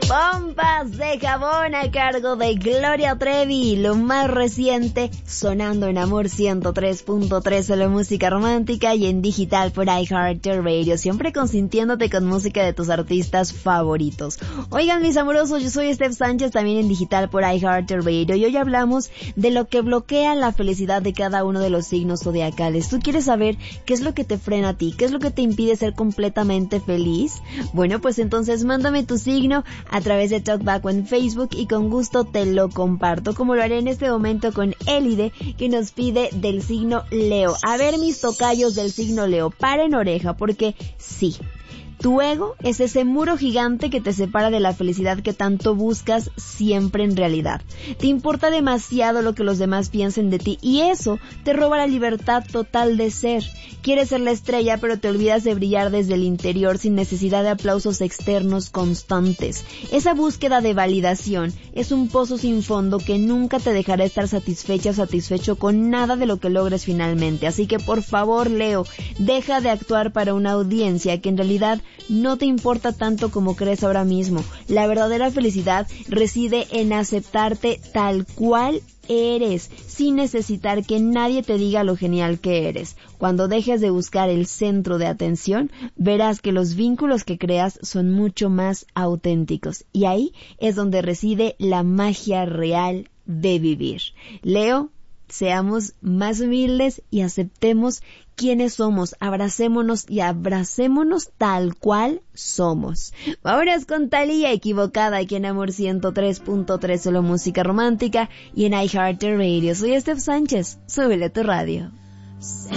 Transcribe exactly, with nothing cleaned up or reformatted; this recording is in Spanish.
Pompas de jabón a cargo de Gloria Trevi, lo más reciente, sonando en Amor ciento tres punto tres, solo música romántica y en digital por iHeartRadio, siempre consintiéndote con música de tus artistas favoritos. Oigan, mis amorosos, yo soy Steph Sánchez, también en digital por iHeartRadio, y hoy hablamos de lo que bloquea la felicidad de cada uno de los signos zodiacales. ¿Tú quieres saber qué es lo que te frena a ti? ¿Qué es lo que te impide ser completamente feliz? Bueno, pues entonces mándame tu signo a través de Talkback o en Facebook y con gusto te lo comparto, como lo haré en este momento con Elide, que nos pide del signo Leo. A ver, mis tocayos del signo Leo, paren oreja, porque sí, tu ego es ese muro gigante que te separa de la felicidad que tanto buscas siempre en realidad. Te importa demasiado lo que los demás piensen de ti y eso te roba la libertad total de ser. Quieres ser la estrella, pero te olvidas de brillar desde el interior sin necesidad de aplausos externos constantes. Esa búsqueda de validación es un pozo sin fondo que nunca te dejará estar satisfecha o satisfecho con nada de lo que logres finalmente. Así que por favor, Leo, deja de actuar para una audiencia que en realidad no te importa tanto como crees ahora mismo. La verdadera felicidad reside en aceptarte tal cual eres, sin necesitar que nadie te diga lo genial que eres. Cuando dejes de buscar el centro de atención, verás que los vínculos que creas son mucho más auténticos. Y ahí es donde reside la magia real de vivir. Leo, seamos más humildes y aceptemos quiénes somos, abracémonos y abracémonos tal cual somos. Vámonos con Thalía, Equivocada, aquí en Amor ciento tres punto tres, solo música romántica y en iHeartRadio. Soy Steph Sánchez, súbele a tu radio.